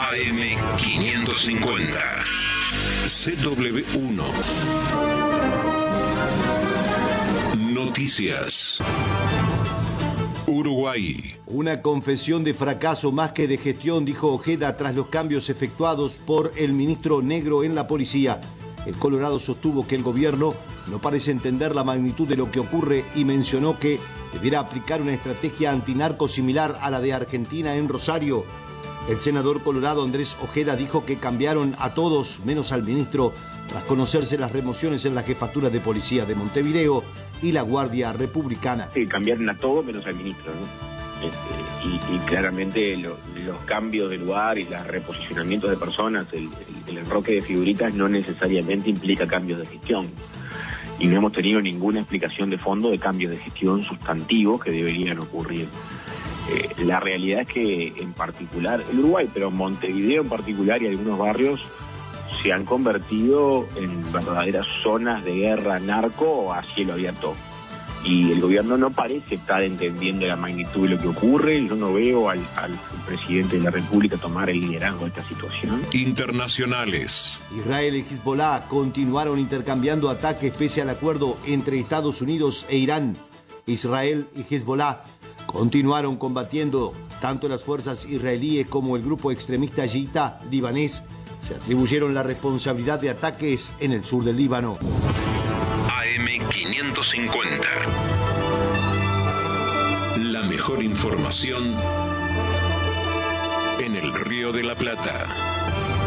AM550. CW1. Noticias. Uruguay. Una confesión de fracaso más que de gestión, dijo Ojeda tras los cambios efectuados por el ministro Negro en la policía. El Colorado sostuvo que el gobierno no parece entender la magnitud de lo que ocurre y mencionó que debiera aplicar una estrategia antinarco similar a la de Argentina en Rosario. El senador colorado Andrés Ojeda dijo que cambiaron a todos, menos al ministro, tras conocerse las remociones en la jefatura de policía de Montevideo y la Guardia Republicana. Sí, cambiaron a todos menos al ministro, ¿no? Y claramente los cambios de lugar y los reposicionamientos de personas, el enroque de figuritas no necesariamente implica cambios de gestión. Y no hemos tenido ninguna explicación de fondo de cambios de gestión sustantivos que deberían ocurrir. La realidad es que en particular, el Uruguay, pero Montevideo en particular y algunos barrios se han convertido en verdaderas zonas de guerra narco a cielo abierto. Y el gobierno no parece estar entendiendo la magnitud de lo que ocurre. Yo no veo al presidente de la República tomar el liderazgo de esta situación. Internacionales. Israel y Hezbollah continuaron intercambiando ataques pese al acuerdo entre Estados Unidos e Irán. Israel y Hezbollah continuaron combatiendo. Tanto las fuerzas israelíes como el grupo extremista chiita libanés se atribuyeron la responsabilidad de ataques en el sur del Líbano. AM550. La mejor información en el Río de la Plata.